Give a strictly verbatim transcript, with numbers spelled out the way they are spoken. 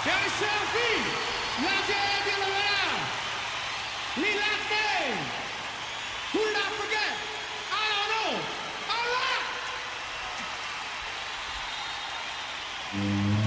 Gary Selfie, la gente de la verdad, Lila Kane, who did I forget? I don't know. All right.